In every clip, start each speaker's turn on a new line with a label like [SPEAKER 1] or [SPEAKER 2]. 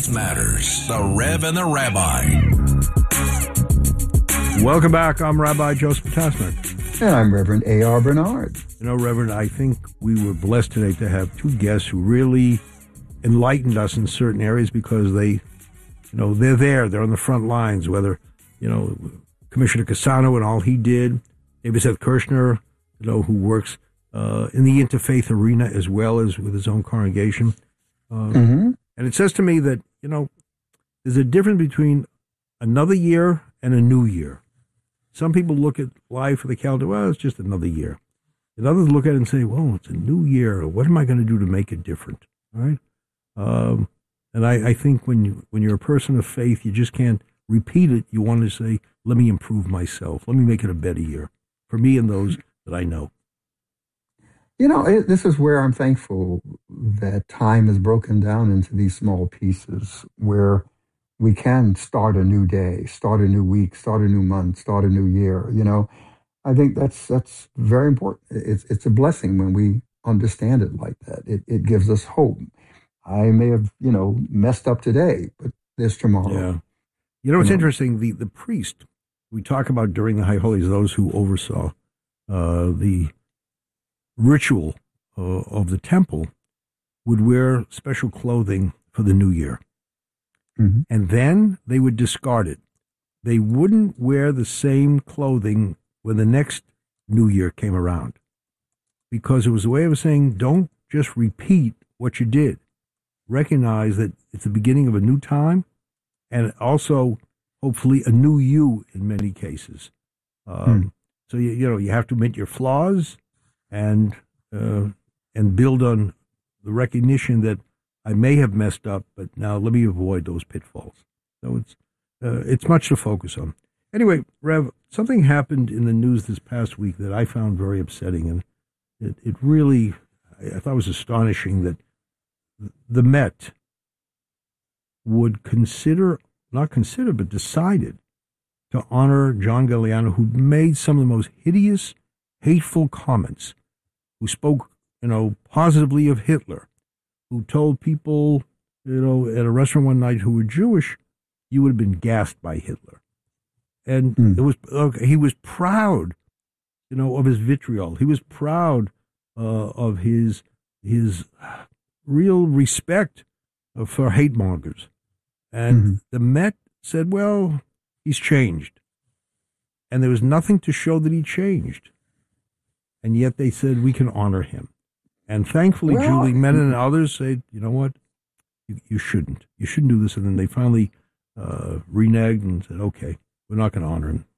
[SPEAKER 1] Faith Matters, the Rev and the Rabbi.
[SPEAKER 2] Welcome back. I'm Rabbi Joseph Tasman.
[SPEAKER 3] And I'm Reverend A.R. Bernard.
[SPEAKER 2] You know, Reverend, I think we were blessed today to have two guests who really enlightened us in certain areas because they're there. They're on the front lines, whether, Commissioner Cassano and all he did, David Seth Kirshner, who works in the interfaith arena as well as with his own congregation. And it says to me that, there's a difference between another year and a new year. Some people look at life for the calendar, well, it's just another year. And others look at it and say, well, it's a new year. What am I going to do to make it different? All right. And I think when you're a person of faith, you just can't repeat it. You want to say, let me improve myself. Let me make it a better year for me and those that I know.
[SPEAKER 3] This is where I'm thankful that time is broken down into these small pieces where we can start a new day, start a new week, start a new month, start a new year. I think that's very important. It's a blessing when we understand it like that. It gives us hope. I may have, messed up today, but there's tomorrow.
[SPEAKER 2] Yeah. It's interesting. The priest we talk about during the High Holies, those who oversaw the ritual of the temple would wear special clothing for the new year. Mm-hmm. And then they would discard it. They wouldn't wear the same clothing when the next new year came around because it was a way of saying, don't just repeat what you did. Recognize that it's the beginning of a new time and also hopefully a new you in many cases. So, you have to admit your flaws and build on the recognition that I may have messed up, but now let me avoid those pitfalls. So it's much to focus on. Anyway, Rev, something happened in the news this past week that I found very upsetting, and it really, I thought was astonishing that the Met would but decided to honor John Galliano, who made some of the most hideous, hateful comments, who spoke, positively of Hitler, who told people, at a restaurant one night who were Jewish, you would have been gassed by Hitler. And he was proud, of his vitriol. He was proud of his real respect for hate mongers. And the Met said, well, he's changed. And there was nothing to show that he changed. And yet they said, we can honor him. And thankfully, Julie Menon and others said, you know what? You shouldn't. You shouldn't do this. And then they finally reneged and said, okay, we're not going to honor him.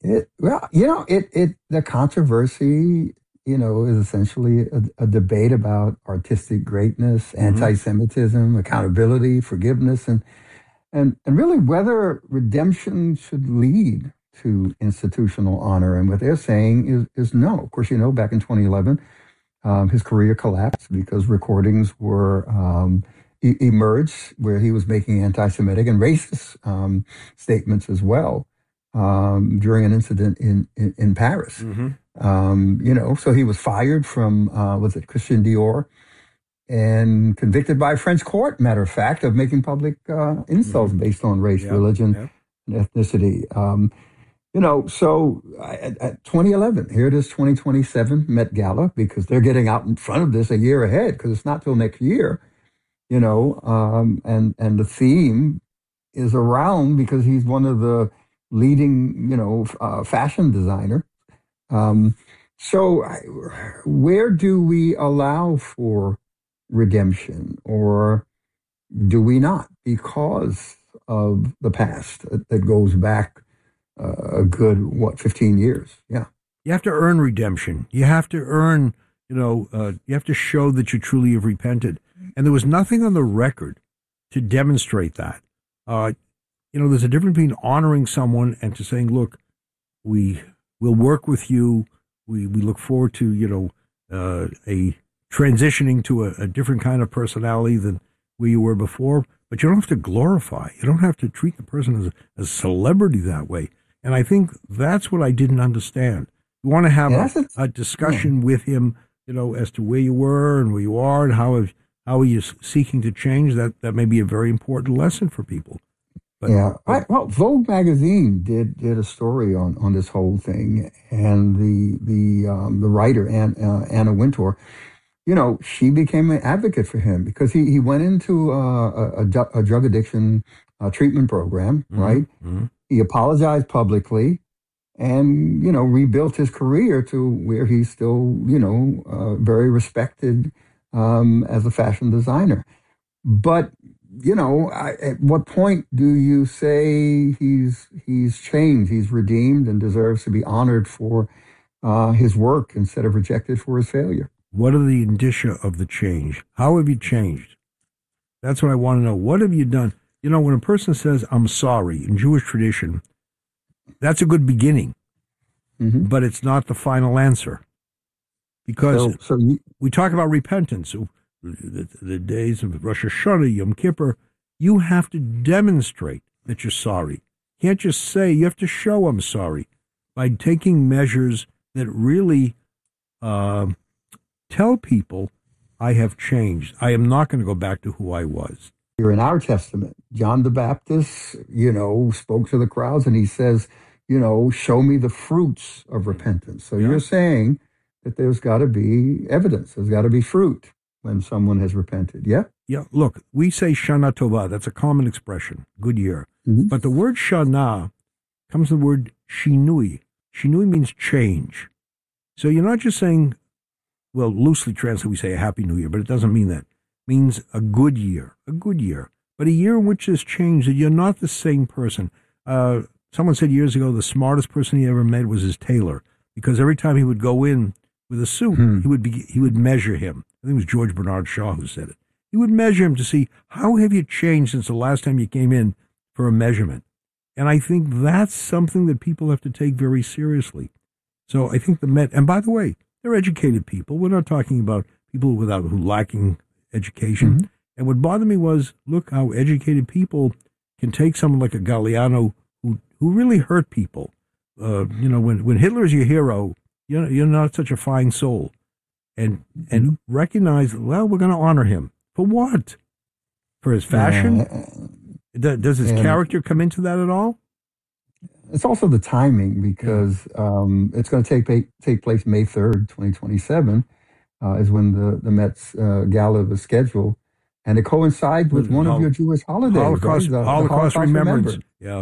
[SPEAKER 2] The controversy, is essentially a debate about artistic greatness, anti-Semitism, accountability, forgiveness, and really whether redemption should lead to institutional honor. And what they're saying is no. Of course, back in 2011, his career collapsed because recordings were emerged where he was making anti-Semitic and racist statements as well during an incident in Paris. So he was fired from, Christian Dior, and convicted by a French court, matter of fact, of making public insults based on race, religion, and ethnicity. So at 2011, here it is, 2027 Met Gala, because they're getting out in front of this a year ahead, because it's not till next year, and the theme is around because he's one of the leading, fashion designer. So where do we allow for redemption, or do we not, because of the past that goes back a good, 15 years? Yeah. You have to earn redemption. You have to earn, you have to show that you truly have repented. And there was nothing on the record to demonstrate that. There's a difference between honoring someone and to saying, look, we'll work with you. We look forward to, a transitioning to a different kind of personality than where you were before. But you don't have to glorify. You don't have to treat the person as a celebrity that way. And I think that's what I didn't understand. You want to have a discussion with him, as to where you were and where you are and how
[SPEAKER 4] How are you seeking to change? That may be a very important lesson for people. But,
[SPEAKER 2] yeah. Well, Vogue magazine did a story on this whole thing, and the writer Anna Wintour, she became an advocate for him because he went into a drug addiction treatment program, right?
[SPEAKER 4] Mm-hmm.
[SPEAKER 2] He apologized publicly, and rebuilt his career to where he's still very respected as a fashion designer. But at what point do you say he's changed, he's redeemed, and deserves to be honored for his work instead of rejected for his failure?
[SPEAKER 4] What are the indicia of the change? How have you changed? That's what I want to know. What have you done? When a person says, I'm sorry, in Jewish tradition, that's a good beginning,
[SPEAKER 2] Mm-hmm.
[SPEAKER 4] but it's not the final answer. Because we talk about repentance, the days of Rosh Hashanah, Yom Kippur. You have to demonstrate that you're sorry. You can't just say, you have to show I'm sorry by taking measures that really tell people, I have changed. I am not going to go back to who I was.
[SPEAKER 2] Here in our Testament, John the Baptist, spoke to the crowds and he says, show me the fruits of repentance. So you're saying that there's got to be evidence. There's got to be fruit when someone has repented. Yeah?
[SPEAKER 4] Yeah. Look, we say Shana Tova. That's a common expression. Good year.
[SPEAKER 2] Mm-hmm.
[SPEAKER 4] But the word Shana comes from the word Shinui. Shinui means change. So you're not just saying, well, loosely translated, we say a happy new year, but it doesn't mean that. It means a good year, but a year in which there's change, that you're not the same person. Someone said years ago the smartest person he ever met was his tailor, because every time he would go in with a suit, he would measure him. I think it was George Bernard Shaw who said it. He would measure him to see, how have you changed since the last time you came in for a measurement? And I think that's something that people have to take very seriously. So I think the Met, and by the way, they're educated people. We're not talking about people who lacking education.
[SPEAKER 2] Mm-hmm.
[SPEAKER 4] And what bothered me was, look how educated people can take someone like a Galliano who really hurt people. When Hitler's your hero, you're not such a fine soul. And recognize, well, we're going to honor him. For what? For his fashion? Does his character come into that at all?
[SPEAKER 2] It's also the timing, because it's going to take place May 3rd, 2027, is when the Met's gala was scheduled. And it coincides with one of your Jewish holidays.
[SPEAKER 4] Holocaust Remembrance. Yeah.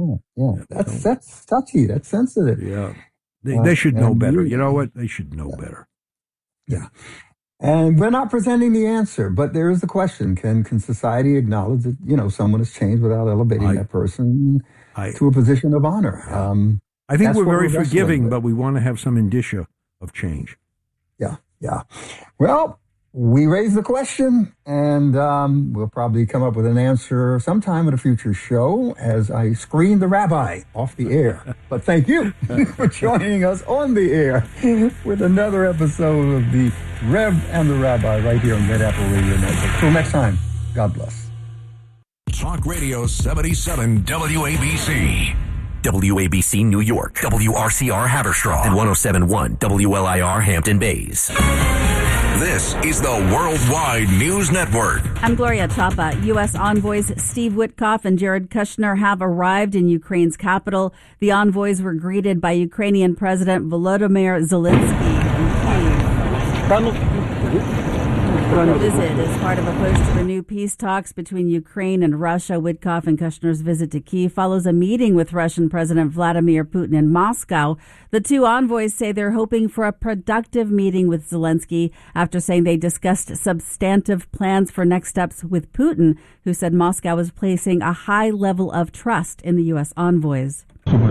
[SPEAKER 2] That's touchy. That's sensitive.
[SPEAKER 4] Yeah. They should know better. You know what? They should know better.
[SPEAKER 2] Yeah. And we're not presenting the answer, but there is the question. Can society acknowledge that, someone has changed without elevating that person to a position of honor?
[SPEAKER 4] I think we're very forgiving, but we want to have some indicia of change.
[SPEAKER 2] Yeah. Well, we raised the question, and we'll probably come up with an answer sometime in a future show as I screen the rabbi off the air. But thank you for joining us on the air with another episode of the Rev and the Rabbi right here on Red Apple Radio Network. Till next time, God bless.
[SPEAKER 1] Talk Radio 77 WABC.
[SPEAKER 5] WABC New York, WRCR Haverstraw, and 107.1 WLIR Hampton Bays.
[SPEAKER 1] This is the Worldwide News Network.
[SPEAKER 6] I'm Gloria Chapa. U.S. envoys Steve Witkoff and Jared Kushner have arrived in Ukraine's capital. The envoys were greeted by Ukrainian President Volodymyr Zelensky in Kyiv. The visit is part of a push to renew peace talks between Ukraine and Russia. Witkoff and Kushner's visit to Kyiv follows a meeting with Russian President Vladimir Putin in Moscow. The two envoys say they're hoping for a productive meeting with Zelensky after saying they discussed substantive plans for next steps with Putin, who said Moscow was placing a high level of trust in the U.S. envoys.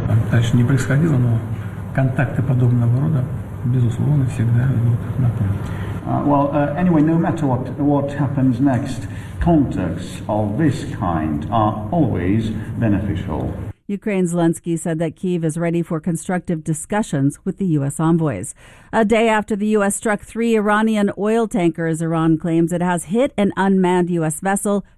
[SPEAKER 7] Anyway, no matter what happens next, contacts of this kind are always beneficial.
[SPEAKER 6] Ukraine's Zelensky said that Kyiv is ready for constructive discussions with the U.S. envoys. A day after the U.S. struck 3 Iranian oil tankers, Iran claims it has hit an unmanned U.S. vessel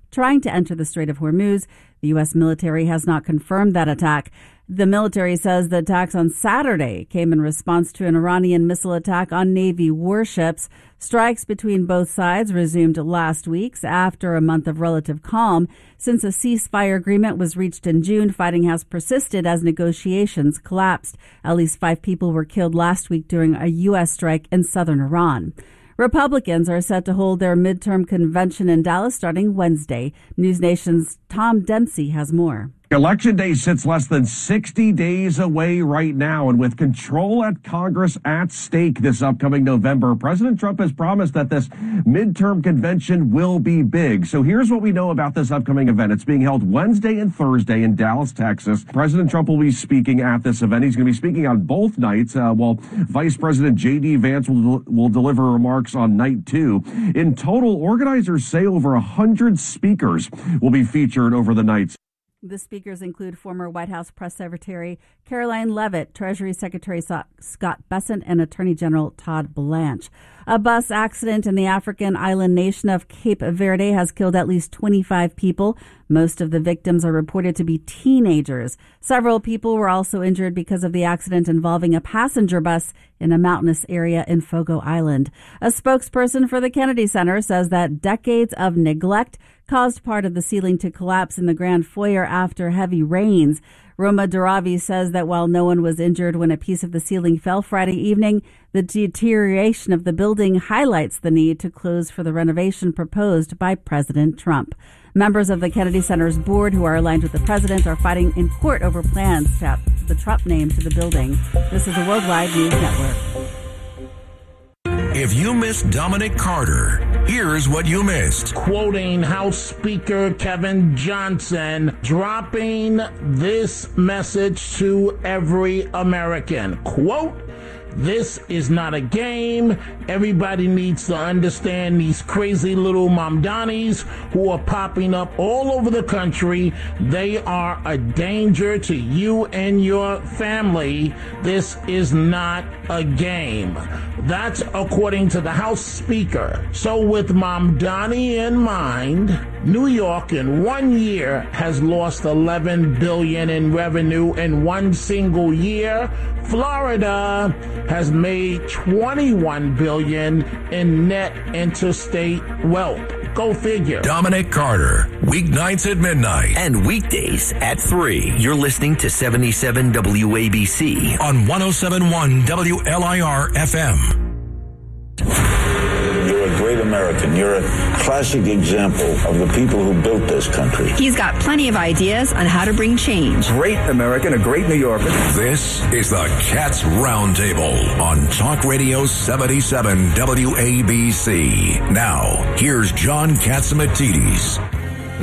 [SPEAKER 6] trying to enter the Strait of Hormuz. The U.S. military has not confirmed that attack. The military says the attacks on Saturday came in response to an Iranian missile attack on Navy warships. Strikes between both sides resumed last week after a month of relative calm. Since a ceasefire agreement was reached in June, fighting has persisted as negotiations collapsed. At least 5 people were killed last week during a U.S. strike in southern Iran. Republicans are set to hold their midterm convention in Dallas starting Wednesday. News Nation's Tom Dempsey has more.
[SPEAKER 8] Election day sits less than 60 days away right now, and with control at Congress at stake this upcoming November, President Trump has promised that this midterm convention will be big. So here's what we know about this upcoming event. It's being held Wednesday and Thursday in Dallas, Texas. President Trump will be speaking at this event. He's going to be speaking on both nights, while Vice President J.D. Vance will deliver remarks on night 2. In total, organizers say over 100 speakers will be featured over the nights.
[SPEAKER 6] The speakers include former White House Press Secretary Caroline Leavitt, Treasury Secretary Scott Bessent, and Attorney General Todd Blanche. A bus accident in the African island nation of Cape Verde has killed at least 25 people. Most of the victims are reported to be teenagers. Several people were also injured because of the accident involving a passenger bus in a mountainous area in Fogo Island. A spokesperson for the Kennedy Center says that decades of neglect caused part of the ceiling to collapse in the grand foyer after heavy rains. Roma Daravi says that while no one was injured when a piece of the ceiling fell Friday evening, the deterioration of the building highlights the need to close for the renovation proposed by President Trump. Members of the Kennedy Center's board who are aligned with the president are fighting in court over plans to add the Trump name to the building. This is a Worldwide News Network.
[SPEAKER 1] If you missed Dominic Carter, here's what you missed.
[SPEAKER 9] Quoting House Speaker Kevin Johnson, dropping this message to every American. Quote, "This is not a game. Everybody needs to understand these crazy little Mamdanis who are popping up all over the country. They are a danger to you and your family. This is not a game." That's according to the House Speaker. So with Mamdani in mind, New York in 1 year has lost $11 billion in revenue in one single year. Florida has made $21 billion in net interstate wealth. Go figure.
[SPEAKER 1] Dominic Carter, weeknights at midnight.
[SPEAKER 5] And weekdays at 3. You're listening to 77 WABC.
[SPEAKER 1] On 107.1 WLIR FM.
[SPEAKER 10] You're a great American. You're a classic example of the people who built this country.
[SPEAKER 11] He's got plenty of ideas on how to bring change.
[SPEAKER 12] Great American, a great New Yorker.
[SPEAKER 1] This is the Cats Roundtable on Talk Radio 77 WABC. Now, here's John Catsimatidis.